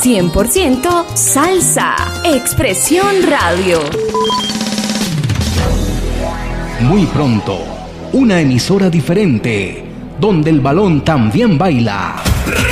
100% salsa. Expresión Radio. Muy pronto, una emisora diferente, donde el balón también baila.